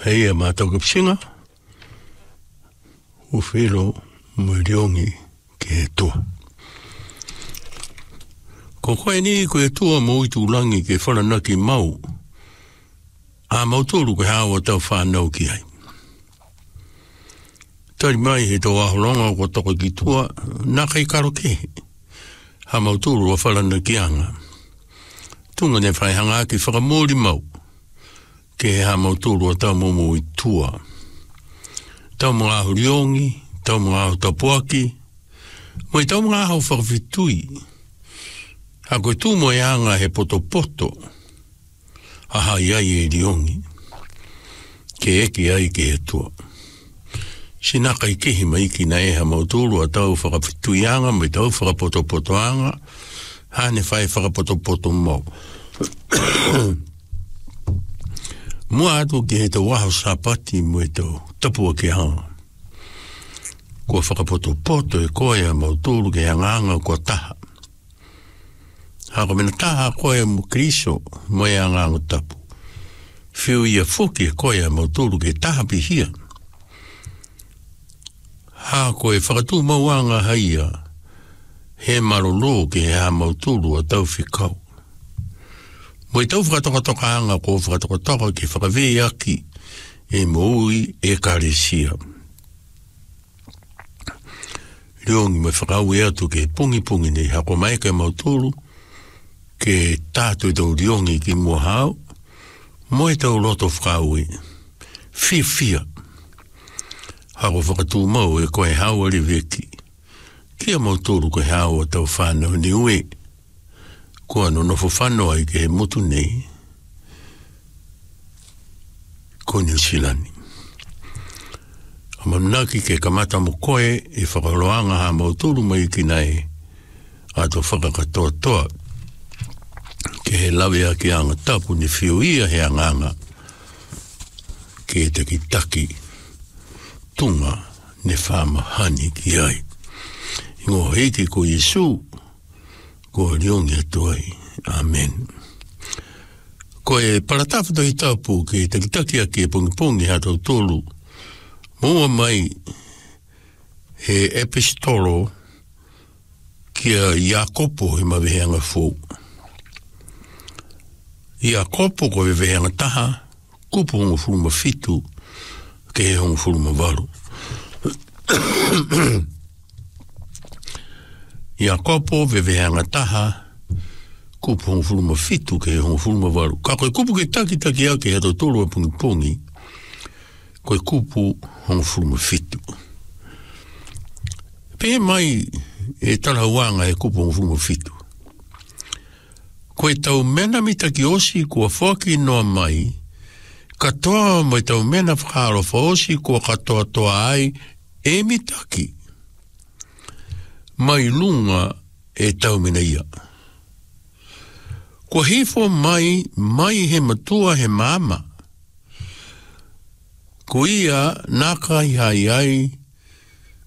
Hei a mātau kapsinga, u whilo mui riongi ke toa. Ko koe ni koe toa mo i tūlangi ke whananaki mau, a mautoro ke hawa tau whanau ki ai. Tari mai he tau aholonga ko toko ki toa, nā kai karo ke, ha mautoro a whananaki anga. Tunga ne whaihanga ki whakamori mau, ke ha mautoro a tau momo i tua. Tau mga ahu riongi, tau mga ahu tapuaki, moi tau mga ahu whakawhitui. Ha koe tū mo e anga he poto poto, aha iai e riongi, ke eki ai ke he tua. Sinaka i kehi maiki na e ha mautoro a tau whakawhitui anga, moi tau whakapoto poto anga, hane whai whakapoto poto mau. Mua atu ki he tau waho sapati mo e tau tapua ke hanga. Kua whakapoto poto e koe a mautoro ke hanganga kua taha. Hako mena taha koe mo kriso mo e hanganga tapu. Whiu ia fuki e koe a mautoro ke taha pihia. Ha koe whakatu mauanga haia he marolo ke he ha mautoro a tau whikau. Mo i tau whakatoka hanga ko whakatoka ke whakawei aki e moui e karesia. Riongi mai whakau e atu ke pungi nei hako mai ke mautoro ke tātou i tau riongi ki mua hao, mo e tau loto whakau e fia. Hako whakatu mau e koe hao ari veki. Kia mautoro koe hao a tau whanau ni ue. Kua no nofo whanau ai ke he mutu nei. Ko New Zealand. Amanaki ke kamata mo koe e whakaloanga ha mautoro mai ki nei. Ato whakakatoa toa. Ke he lawe a ki anga tapu ni whiu ia he anganga. Ke te ki taki. Tunga ne whamahani ki ai. Ingo heiti ko Yesu. Ko riongi atu ai. Amen. Ko e paratawhata i tapu ke te kitaki a ke pongi hatau tolu. Mua mai he epistolo kia Iakopo he maweheanga fōu. Iakopo ko he weheanga taha, kupu hongo furuma fitu, ke he hongo furuma waru. Iakopo weheanga taha, kupu hongo furuma fitu, ke he hongo furuma waru. Ka koe kupu ke taki au ke hatau tolu a pongi, koe kupu hongo furuma fitu. Pe mai e talawanga e kupu hongo furuma fitu. Koe tau mena mitaki osi kua whaki noa mai, katoa mai tau mena whakaro whaosi kua katoa toa ai e mitaki. Mai lunga e tau mena ia. Kua hifo mai he matua he mama. Ko ia naka i hai ai